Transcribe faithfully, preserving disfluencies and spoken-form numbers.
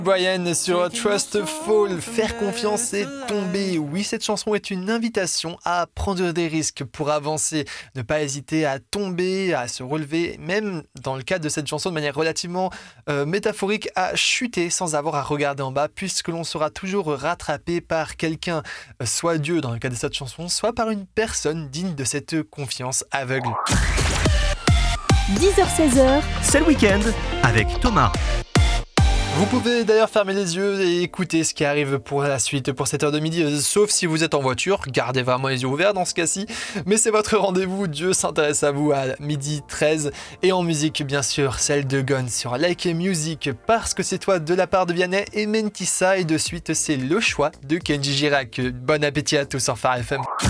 Brian sur Trust Fall, faire confiance et tomber. Oui, cette chanson est une invitation à prendre des risques pour avancer, ne pas hésiter à tomber, à se relever, même dans le cadre de cette chanson de manière relativement euh, métaphorique, à chuter sans avoir à regarder en bas, puisque l'on sera toujours rattrapé par quelqu'un, soit Dieu dans le cas de cette chanson, soit par une personne digne de cette confiance aveugle. dix heures seize heures, c'est le week-end avec Thomas. Vous pouvez d'ailleurs fermer les yeux et écouter ce qui arrive pour la suite, pour cette heure de midi, sauf si vous êtes en voiture, gardez vraiment les yeux ouverts dans ce cas-ci, mais c'est votre rendez-vous, Dieu s'intéresse à vous à midi treize, et en musique bien sûr, celle de Gone sur Like Music, parce que c'est toi de la part de Vianney et Mentissa, et de suite c'est le choix de Kenji Girac. Bon appétit à tous sur Phare F M.